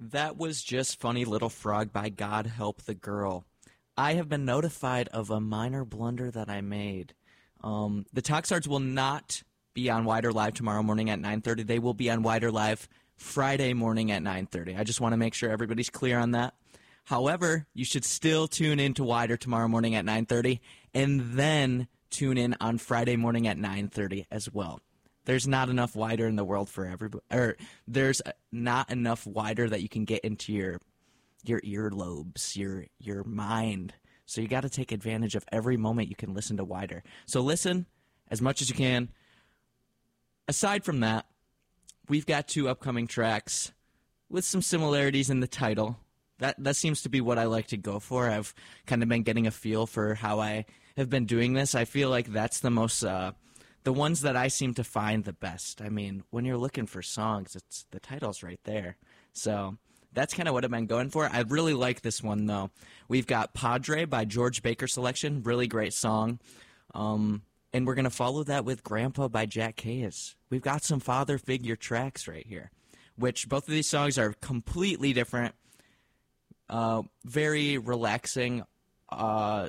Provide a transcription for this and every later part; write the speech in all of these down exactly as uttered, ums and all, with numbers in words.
That was just Funny Little Frog by God Help the Girl. I have been notified of a minor blunder that I made. Um, the Talkstards will not be on Wider Live tomorrow morning at nine thirty. They will be on Wider Live Friday morning at nine thirty. I just want to make sure everybody's clear on that. However, you should still tune in to Wider tomorrow morning at nine thirty, and then tune in on Friday morning at nine thirty as well. There's not enough Wider in the world for everybody, or there's not enough Wider that you can get into your your earlobes, your your mind. So you got to take advantage of every moment you can listen to Wider. So listen as much as you can. Aside from that, we've got two upcoming tracks with some similarities in the title. That that seems to be what I like to go for. I've kind of been getting a feel for how I have been doing this. I feel like that's the most, uh, the ones that I seem to find the best. I mean, when you're looking for songs, it's the title's right there. So that's kind of what I've been going for. I really like this one, though. We've got Padre by George Baker Selection. Really great song. Um, and we're going to follow that with Grandpa by Jack Case. We've got some father figure tracks right here, which both of these songs are completely different. Uh, very relaxing. Uh,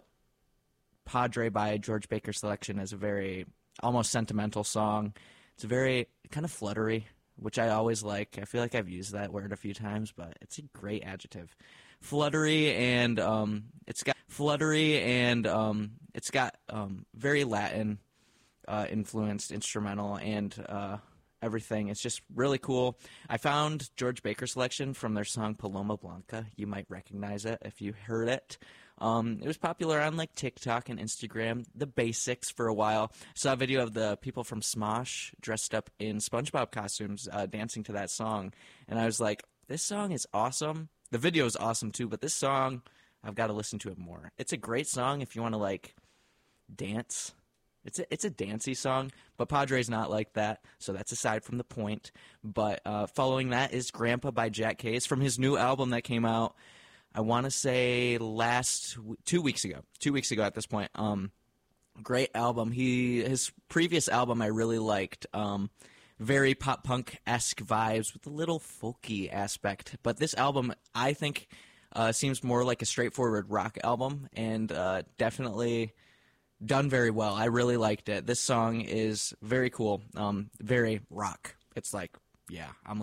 Padre by George Baker Selection is a very almost sentimental song. It's very kind of fluttery, which I always like. I feel like I've used that word a few times, but it's a great adjective. Fluttery and um, it's got fluttery and um, it's got um, very Latin uh, influenced instrumental and uh, everything. It's just really cool. I found George Baker Selection from their song Paloma Blanca. You might recognize it if you heard it. Um, it was popular on like TikTok and Instagram, the basics for a while. Saw a video of the people from Smosh dressed up in SpongeBob costumes uh, dancing to that song. And I was like, this song is awesome. The video is awesome too, but this song, I've got to listen to it more. It's a great song if you want to like dance. It's a, it's a dancey song, but Padre's not like that, so that's aside from the point. But uh, following that is Grandpa by Jack Case from his new album that came out, I want to say last, two weeks ago. Two weeks ago at this point. Um, great album. He His previous album I really liked. Um, very pop-punk-esque vibes with a little folky aspect. But this album, I think, uh, seems more like a straightforward rock album, and uh, definitely done very well. I really liked it. This song is very cool, um, very rock. It's like, yeah, I'm